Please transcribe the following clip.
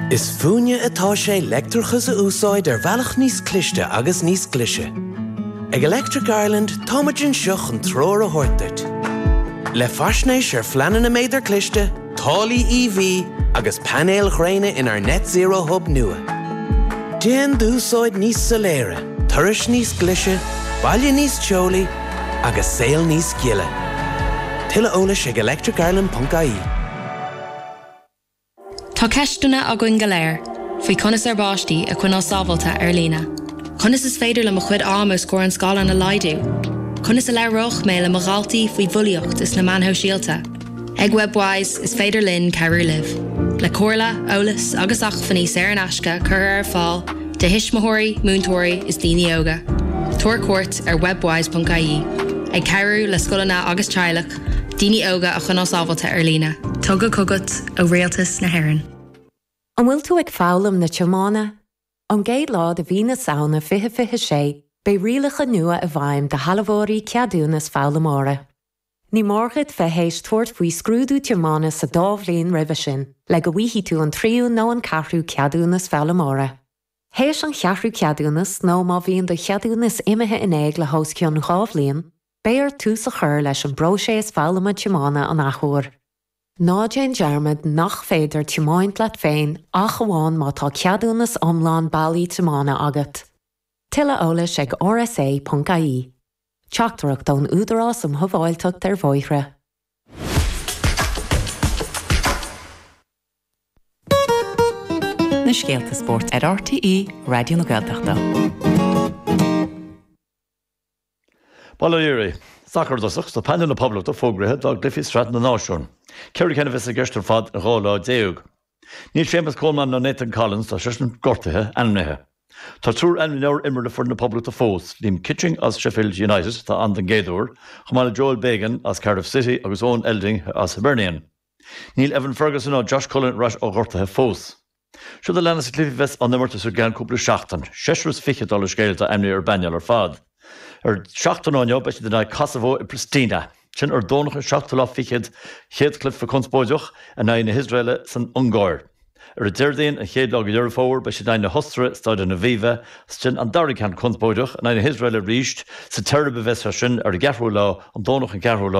Is fúine atá sé leictreachas a úsáid bhealach níos cliste agus níos clise. Ag Electric Ireland táimeann seach an tróir a thuirteart. Le faisnéis fleanan na méidir cliste, tálaí EV agus panéal chréine in net zero hub nua. Déan d'úsáid níos soléire, turais níos clise, baile níos teolaí agus saol níos giile. Tuilleadh eolais ag electricireland.ie. Tá ceistúna a gcuin go léir, faoi conas báistí a chuinál sábhalta lína. Conas is féidir le mo chuid ámas scór an scála na laidú. Conas a le roch mé le mogaltaí faoi bhuilíocht is na manthó síalta. Ag webwise is féidir linn ceirú liv. Le cóirla, eolas agus achfaní sé an asca chur fáil, de hisismóirí, múntóirí is daoine óga. Tuair cuairt webwise.ie. Ag ceirú le scolanna agus teaghlach, daoine óga a chuinál sábhalta lína. Tugad cogat ó réaltas na hÉireann. An bhfuil tú ag fálam na tiomána? An géad lá de bhí na saona fiche sé, be rialacha nua a bhaim de halabhóirí ceadúnas fálamóra. Ní mórgad fehéis tuairt faoi scrúdú tiomána sa dábhlíon ribhe sin, le go bhíhí tú an tríú nó an cathrú ceadúnas fálamóra. Héis an cheathrú ceadúnas nó má bhíon do cheadúnas imethe in éag le hóscionn gábhlíon, béar tú sa chur leis an broséis fálama tiomána an achúir. Ná Jane Jarmad nach féidir tiomáint leat féin ach amháin má tá ceadúnas omláin bailí tiomána agat. Tuilleadh eolais ag rsa.ie. Teachtarach don údarás am thomháilteacht bhóithre. Na Scéalta Sport ar RTE Radio na Gaeltachta. Balairí, sacr dosach, so panel na pobl do fógrathe dá glyfi strat na náisiún. Ceir cena vis a geistar fad a ghála déug. Níl Seamus Coleman na Nathan Collins tá sesin gortathe annathe. Tá trúr anmhíneir imar le fur na pobl do fós, Liam Kitching as Sheffield United tá an den géadúir, chumála Joel Bagan as Cardiff City agus Owen Elding as Hibernian. Níl Evan Ferguson ó Josh Cullen ras ó gortathe fós. Siúd a lena sa clifi ves an nimmartas ar gan cúpla seachtain, 6 fiche dá scéalta amní ar bainneal ar fad. Ar seachtain áineo be den Kosovo I Pristina. Sin ar dónach seachtal á fichead Heathcliff fa conspóideach a na Israel san Ungáir. Ar a deirdaon a chéad ag dhear fór be sin na hostra stáid na bhíve sin an daricán conspóideach a na Israel ríist sa teirbe bheits sin ar a gceathrú lá an dónach an ceathrú lá